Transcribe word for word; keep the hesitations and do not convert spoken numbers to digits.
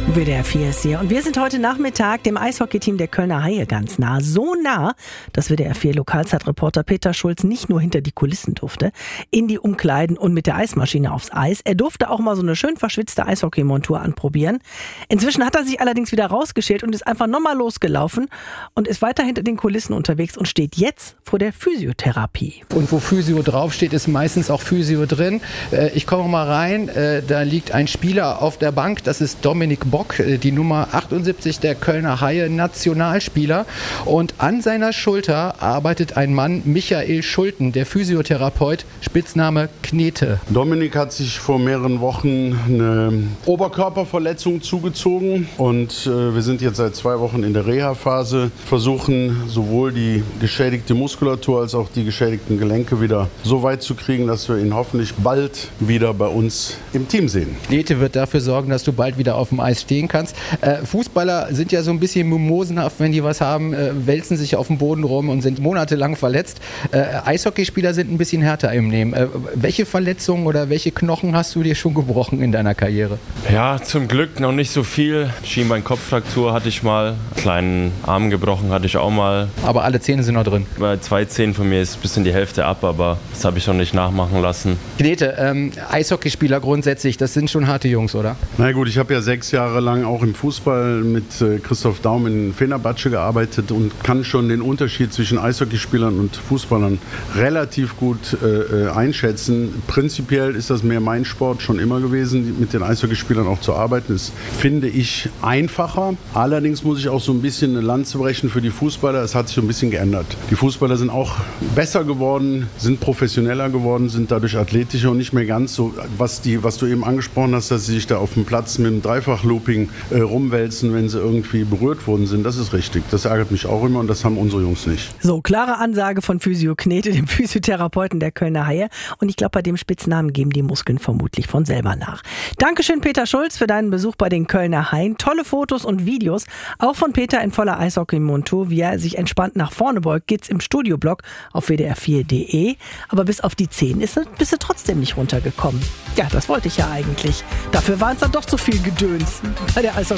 W D R vier ist hier. Und wir sind heute Nachmittag dem Eishockeyteam der Kölner Haie ganz nah. So nah, dass W D R vier Lokalzeitreporter Peter Schulz nicht nur hinter die Kulissen durfte, in die Umkleiden und mit der Eismaschine aufs Eis. Er durfte auch mal so eine schön verschwitzte Eishockeymontur anprobieren. Inzwischen hat er sich allerdings wieder rausgeschält und ist einfach nochmal losgelaufen und ist weiter hinter den Kulissen unterwegs und steht jetzt vor der Physiotherapie. Und wo Physio draufsteht, ist meistens auch Physio drin. Ich komme mal rein, da liegt ein Spieler auf der Bank, das ist Dominik Bock, die Nummer achtundsiebzig der Kölner Haie, Nationalspieler. Und an seiner Schulter arbeitet ein Mann, Michael Schulten, der Physiotherapeut, Spitzname Knete. Dominik hat sich vor mehreren Wochen eine Oberkörperverletzung zugezogen und äh, wir sind jetzt seit zwei Wochen in der Reha-Phase, versuchen sowohl die geschädigte Muskulatur als auch die geschädigten Gelenke wieder so weit zu kriegen, dass wir ihn hoffentlich bald wieder bei uns im Team sehen. Knete wird dafür sorgen, dass du bald wieder auf dem Eis stehen kannst. Äh, Fußballer sind ja so ein bisschen mimosenhaft, wenn die was haben, äh, wälzen sich auf dem Boden rum und sind monatelang verletzt. Äh, Eishockeyspieler sind ein bisschen härter im Nehmen. Äh, welche Verletzungen oder welche Knochen hast du dir schon gebrochen in deiner Karriere? Ja, zum Glück noch nicht so viel. Schienbein-Kopffraktur hatte ich mal, kleinen Arm gebrochen hatte ich auch mal. Aber alle Zähne sind noch drin? Bei zwei Zähnen von mir ist ein bisschen die Hälfte ab, aber das habe ich noch nicht nachmachen lassen. Knete, ähm, Eishockeyspieler grundsätzlich, das sind schon harte Jungs, oder? Na gut, ich habe ja sechs Jahre lang auch im Fußball mit äh, Christoph Daum in Fenerbahce gearbeitet und kann schon den Unterschied zwischen Eishockeyspielern und Fußballern relativ gut äh, einschätzen. Prinzipiell ist das mehr mein Sport schon immer gewesen, mit den Eishockeyspielern auch zu arbeiten. Das finde ich einfacher. Allerdings muss ich auch so ein bisschen eine Lanze brechen für die Fußballer. Es hat sich so ein bisschen geändert. Die Fußballer sind auch besser geworden, sind professioneller geworden, sind dadurch athletischer und nicht mehr ganz so, was, die, was du eben angesprochen hast, dass sie sich da auf dem Platz mit dem Dreifach-Looping äh, rumwälzen, wenn sie irgendwie berührt worden sind. Das ist richtig. Das ärgert mich auch immer und das haben unsere Jungs nicht. So, klare Ansage von Physio Knete, dem Physiotherapeuten der Kölner Haie. Und ich glaube, bei dem Spitznamen geben die Muskeln vermutlich von selber nach. Dankeschön, Peter Schulz, für deinen Besuch bei den Kölner Haien. Tolle Fotos und Videos, auch von Peter in voller Eishockey-Montur, wie er sich entspannt nach vorne beugt, geht's im Studioblog auf w d r vier punkt d e. Aber bis auf die zehn ist, bist du trotzdem nicht runtergekommen. Ja, das wollte ich ja eigentlich. Dafür war es dann doch zu viel Gedöns bei der Eishockey.